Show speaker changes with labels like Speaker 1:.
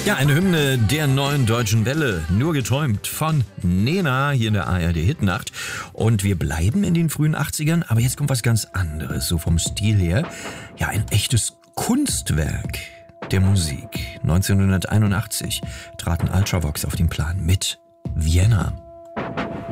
Speaker 1: Ja, eine Hymne der neuen deutschen Welle, nur geträumt von Nena hier in der ARD Hitnacht. Und wir bleiben in den frühen 80ern, aber jetzt kommt was ganz anderes, so vom Stil her. Ja, ein echtes Kunstwerk der Musik. 1981 traten Ultravox auf den Plan mit Vienna.